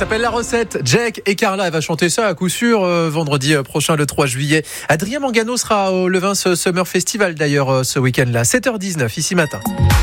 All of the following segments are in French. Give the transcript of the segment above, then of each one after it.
s'appelle La Recette. Jack et Carla, elle va chanter ça à coup sûr vendredi prochain, le 3 juillet. Adrien Mangano sera au Levins Summer Festival d'ailleurs ce week-end-là. 7h19, ici matin.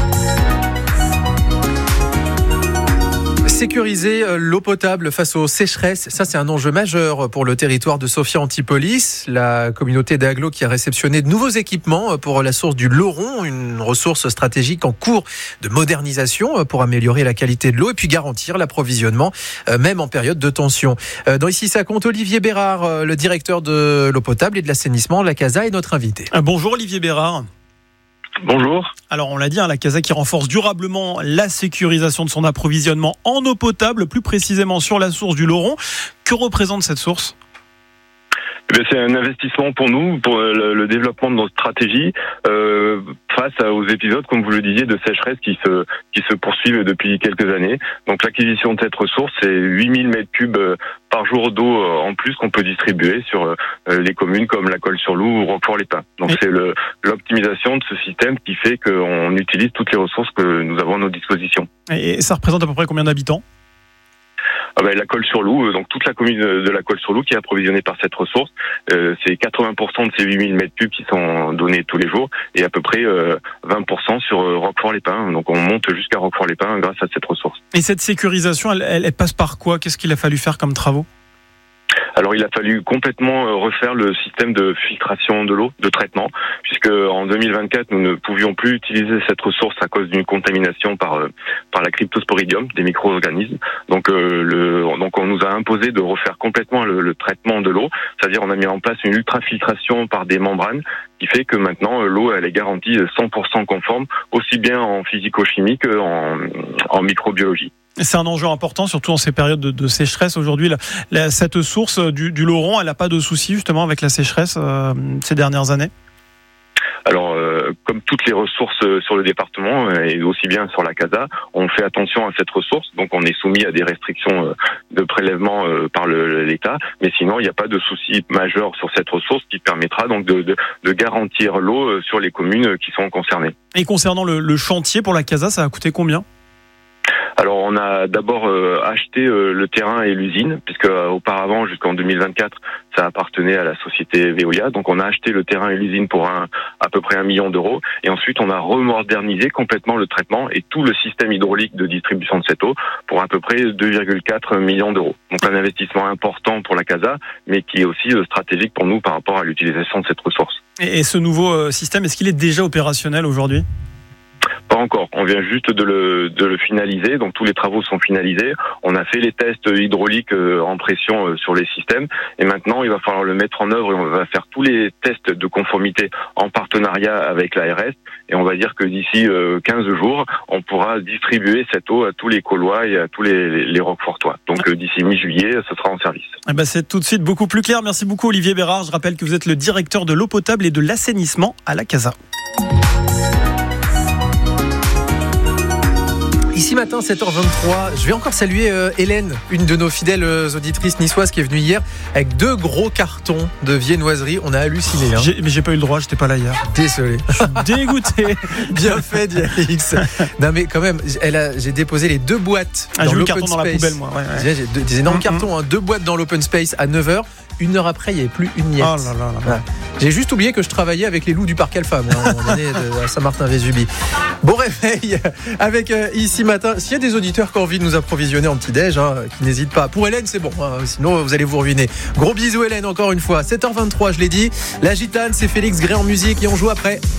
Sécuriser l'eau potable face aux sécheresses, ça c'est un enjeu majeur pour le territoire de Sophia Antipolis. La communauté d'agglo qui a réceptionné de nouveaux équipements pour la source du Lauron, une ressource stratégique en cours de modernisation pour améliorer la qualité de l'eau et puis garantir l'approvisionnement, même en période de tension. Dans Ici ça compte, Olivier Bérard, le directeur de l'eau potable et de l'assainissement de la CASA, est notre invité. Bonjour Olivier Bérard. Bonjour. Alors on l'a dit, la CASA qui renforce durablement la sécurisation de son approvisionnement en eau potable, plus précisément sur la source du Lauron. Que représente cette source ? C'est un investissement pour nous, pour le développement de notre stratégie face aux épisodes, comme vous le disiez, de sécheresse qui se poursuivent depuis quelques années. Donc l'acquisition de cette ressource, c'est 8000 mètres cubes par jour d'eau en plus qu'on peut distribuer sur les communes comme la Colle-sur-Loup ou Roquefort-les-Pins. Donc c'est l'optimisation de ce système qui fait qu'on utilise toutes les ressources que nous avons à nos dispositions. Et ça représente à peu près combien d'habitants ? La Colle-sur-Loup, donc toute la commune de la Colle-sur-Loup qui est approvisionnée par cette ressource, c'est 80% de ces 8000 mètres cubes qui sont donnés tous les jours et à peu près 20% sur Roquefort-les-Pins. Donc on monte jusqu'à Roquefort-les-Pins grâce à cette ressource. Et cette sécurisation, elle passe par quoi ? Qu'est-ce qu'il a fallu faire comme travaux ? Alors il a fallu complètement refaire le système de filtration de l'eau, de traitement, puisque en 2024 nous ne pouvions plus utiliser cette ressource à cause d'une contamination par la cryptosporidium, des micro-organismes. Donc on nous a imposé de refaire complètement le traitement de l'eau, c'est-à-dire on a mis en place une ultrafiltration par des membranes qui fait que maintenant l'eau elle est garantie 100% conforme, aussi bien en physico-chimie qu'en microbiologie. C'est un enjeu important, surtout en ces périodes de sécheresse. Aujourd'hui, cette source du Lauron, elle n'a pas de souci justement avec la sécheresse ces dernières années ? Alors, comme toutes les ressources sur le département, et aussi bien sur la CASA, on fait attention à cette ressource. Donc, on est soumis à des restrictions de prélèvement par l'État. Mais sinon, il n'y a pas de souci majeur sur cette ressource qui permettra donc de garantir l'eau sur les communes qui sont concernées. Et concernant le chantier pour la CASA, ça a coûté combien ? Alors on a d'abord acheté le terrain et l'usine, puisque auparavant, jusqu'en 2024, ça appartenait à la société Veolia. Donc on a acheté le terrain et l'usine pour à peu près 1 million d'euros. Et ensuite on a remodernisé complètement le traitement et tout le système hydraulique de distribution de cette eau pour à peu près 2,4 millions d'euros. Donc un investissement important pour la CASA, mais qui est aussi stratégique pour nous par rapport à l'utilisation de cette ressource. Et ce nouveau système, est-ce qu'il est déjà opérationnel aujourd'hui ? Pas encore. On vient juste de le finaliser. Donc tous les travaux sont finalisés. On a fait les tests hydrauliques en pression sur les systèmes. Et maintenant, il va falloir le mettre en œuvre et on va faire tous les tests de conformité en partenariat avec l'ARS. Et on va dire que d'ici 15 jours, on pourra distribuer cette eau à tous les Caulois et à tous les Roquefortois. Donc d'ici mi-juillet, ce sera en service. C'est tout de suite beaucoup plus clair. Merci beaucoup Olivier Bérard. Je rappelle que vous êtes le directeur de l'eau potable et de l'assainissement à la CASA. Ici matin, 7h23, je vais encore saluer Hélène, une de nos fidèles auditrices niçoises qui est venue hier avec 2 gros cartons de viennoiserie. On a halluciné. Mais j'ai pas eu le droit, j'étais pas là hier. Désolé. Je suis dégoûté. Bien fait, Dialix. Non mais quand même, j'ai déposé les 2 boîtes dans j'ai l'open le carton space. dans la poubelle, moi. Ouais. J'ai des énormes cartons, 2 boîtes dans l'open space à 9h. 1 heure après, il n'y avait plus une miette. Oh là là là. Ouais. J'ai juste oublié que je travaillais avec les loups du parc Alpha, moi, à un moment donné, à Saint-Martin-Vésubie. Bon réveil avec Ici matin. S'il y a des auditeurs qui ont envie de nous approvisionner en petit-déj, qui n'hésitent pas. Pour Hélène, c'est bon, sinon vous allez vous ruiner. Gros bisous Hélène, encore une fois. 7h23, je l'ai dit. La gitane, c'est Félix Gray en musique et on joue après.